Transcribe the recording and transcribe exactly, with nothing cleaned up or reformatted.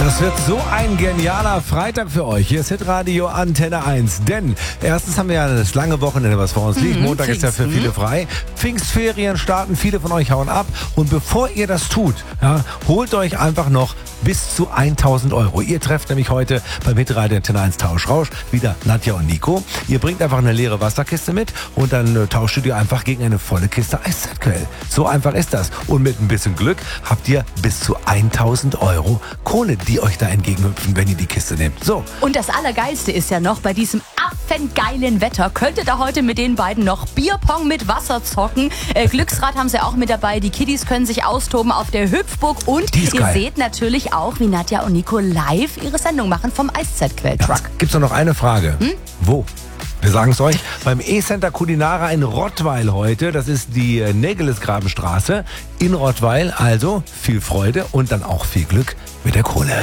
Das wird so ein genialer Freitag für euch. Hier ist Hitradio Antenne eins. Denn erstens haben wir ja das lange Wochenende, was vor uns liegt. Mhm, Montag ist ja für viele frei. Pfingstferien starten, viele von euch hauen ab. Und bevor ihr das tut, ja, holt euch einfach noch bis zu tausend Euro. Ihr trefft nämlich heute beim Hitradio Antenne eins Tauschrausch wieder Nadja und Nico. Ihr bringt einfach eine leere Wasserkiste mit und dann äh, tauscht ihr einfach gegen eine volle Kiste Eiszeitquell. So einfach ist das. Und mit ein bisschen Glück habt ihr bis zu tausend Euro Kohle, die euch da entgegenhüpfen, wenn ihr die Kiste nehmt. So. Und das Allergeilste ist ja noch, bei diesem affengeilen Wetter könntet ihr heute mit den beiden noch Bierpong mit Wasser zocken. Äh, Glücksrad haben sie auch mit dabei. Die Kiddies können sich austoben auf der Hüpfburg. Und ihr geil. seht natürlich auch, wie Nadja und Nico live ihre Sendung machen vom Eiszeitquell-Truck. Ja, gibt's noch eine Frage. Hm? Wo? Wir sagen es euch, beim E-Center Culinara in Rottweil heute. Das ist die Nägelesgrabenstraße in Rottweil. Also viel Freude und dann auch viel Glück mit der Kohle.